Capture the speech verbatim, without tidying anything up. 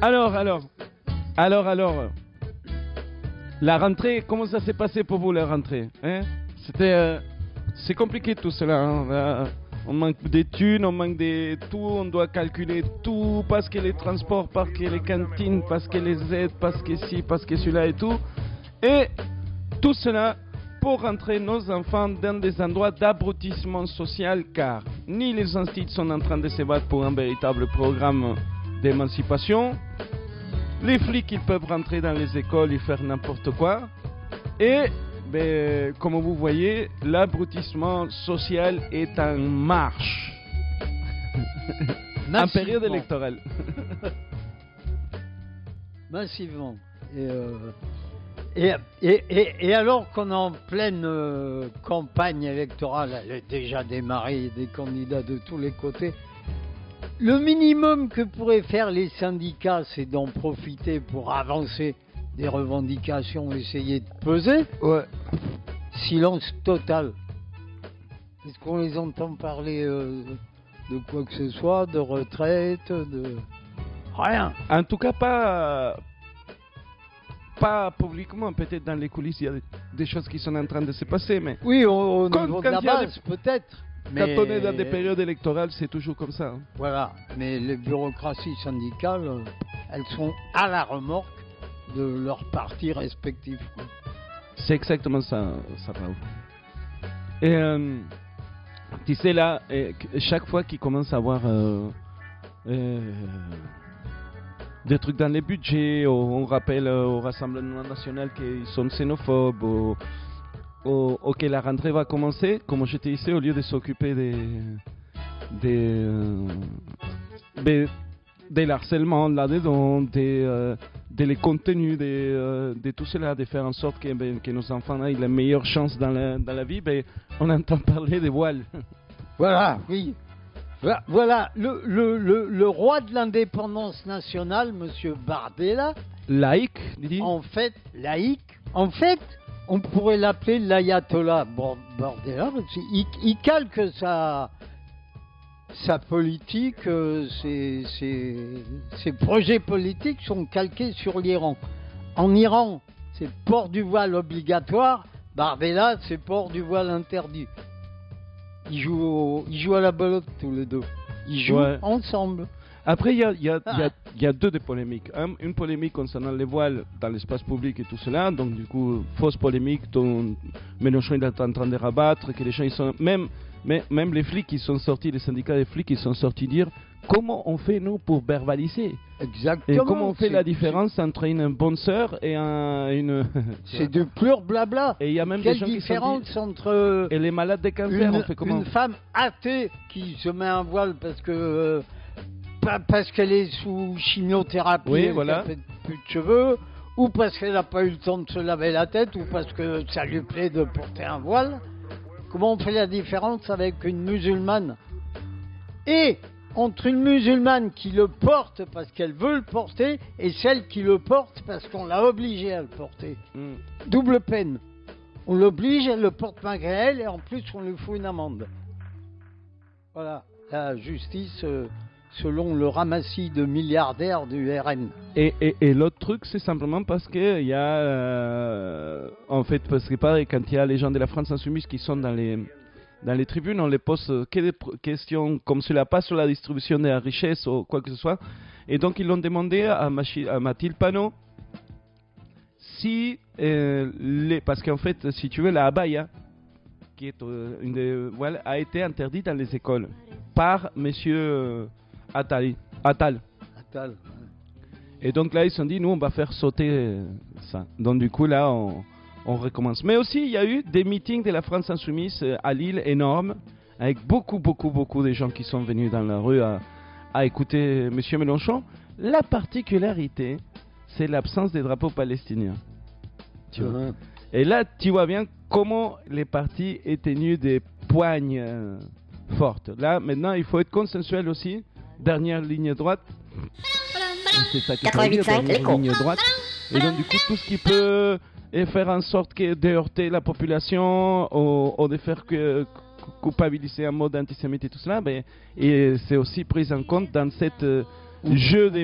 Alors, alors, alors, alors, la rentrée, comment ça s'est passé pour vous la rentrée, hein? C'était, euh, c'est compliqué tout cela, hein, là. On manque des thunes, on manque de tout, on doit calculer tout, parce que les transports, parce que les cantines, parce que les aides, parce que ci, parce que celui-là et tout. Et tout cela pour rentrer nos enfants dans des endroits d'abrutissement social, car ni les instituts sont en train de se battre pour un véritable programme d'émancipation, les flics ils peuvent rentrer dans les écoles et faire n'importe quoi, et ben, comme vous voyez, l'abrutissement social est en marche. En période électorale. Massivement. Et, euh, et, et, et, et alors qu'on est en pleine euh, campagne électorale, elle est déjà démarrée, il y a des candidats de tous les côtés. Le minimum que pourraient faire les syndicats, c'est d'en profiter pour avancer des revendications, essayer de peser. Ouais. Silence total. Est-ce qu'on les entend parler euh, de quoi que ce soit, de retraite, de... Rien. En tout cas, pas, pas publiquement, peut-être dans les coulisses, il y a des choses qui sont en train de se passer, mais... Oui, au, au quand, niveau quand de la base, des... peut-être. Mais... Quand on est dans des périodes électorales, c'est toujours comme ça. Hein. Voilà, mais les bureaucraties syndicales, elles sont à la remorque de leurs partis respectifs. C'est exactement ça, ça Raoul. Et euh, tu sais là, chaque fois qu'ils commencent à avoir euh, euh, des trucs dans les budgets, on rappelle au Rassemblement National qu'ils sont xénophobes, ou, ou, ou que la rentrée va commencer, comme je te disais, au lieu de s'occuper des... des euh, des de l'harcèlement là-dedans, de, euh, de les contenus, de, euh, de tout cela, de faire en sorte que, ben, que nos enfants aient la meilleure chance dans la, dans la vie, ben, on entend parler des voiles. Voilà, oui. Voilà, le, le, le, le roi de l'indépendance nationale, monsieur Bardella. Laïque, dit. En fait, laïque. En fait, on pourrait l'appeler l'ayatollah Bardella, parce qu'il il calque sa... Sa politique, euh, ses, ses, ses projets politiques sont calqués sur l'Iran. En Iran, c'est port du voile obligatoire. Bardella, c'est port du voile interdit. Ils jouent, au, ils jouent à la belote tous les deux. Ils jouent ouais. ensemble. Après, il y a, y, a, ah. y, a, y a deux des polémiques. Un, une polémique concernant les voiles dans l'espace public et tout cela. Donc, du coup, fausse polémique dont Mélenchon est en train de rabattre, que les gens, ils sont... Même, mais, même les flics qui sont sortis, les syndicats des flics, ils sont sortis dire comment on fait, nous, pour verbaliser. Exactement. Et comment on fait la différence entre une bonne sœur et un, une... C'est du pur blabla. Et il y a même Quelle des gens différence qui sont dit... entre... Et les malades de cancer, une, on fait comment? Une femme athée qui se met un voile parce que... Euh, parce qu'elle est sous chimiothérapie, oui, et voilà. qu'elle fait plus de cheveux, ou parce qu'elle n'a pas eu le temps de se laver la tête, ou parce que ça lui plaît de porter un voile. Comment on fait la différence avec une musulmane? Et entre une musulmane qui le porte parce qu'elle veut le porter, et celle qui le porte parce qu'on l'a obligée à le porter. Mm. Double peine. On l'oblige, elle le porte malgré elle, et en plus on lui fout une amende. Voilà, la justice... Euh, selon le ramassis de milliardaires du R N. Et, et, et l'autre truc, c'est simplement parce que il y a, euh, en fait, parce que pareil, quand il y a les gens de la France insoumise qui sont dans les, dans les tribunes, on les pose que des questions comme cela, pas sur la distribution de la richesse ou quoi que ce soit. Et donc, ils l'ont demandé à, Machi, à Mathilde Panot si, euh, les, parce qu'en fait, si tu veux, la abaya, qui est euh, une des, voilà, a été interdite dans les écoles par monsieur... Euh, Attal. Attal. Attal. Ouais. Et donc là, ils se sont dit, nous, on va faire sauter ça. Donc du coup, là, on, on recommence. Mais aussi, il y a eu des meetings de la France Insoumise à Lille, énormes, avec beaucoup, beaucoup, beaucoup de gens qui sont venus dans la rue à, à écouter M. Mélenchon. La particularité, c'est l'absence des drapeaux palestiniens. Tu vois. Uh-huh. Et là, tu vois bien comment les partis étaient tenus des poignes euh, fortes. Là, maintenant, il faut être consensuel aussi. Dernière ligne droite. C'est ça qui est dernière ligne droite. Et donc, du coup, tout ce qui peut faire en sorte que de heurter la population ou, ou de faire que, culpabiliser un mode antisémite et tout cela, ben, et c'est aussi pris en compte dans cette euh, jeu des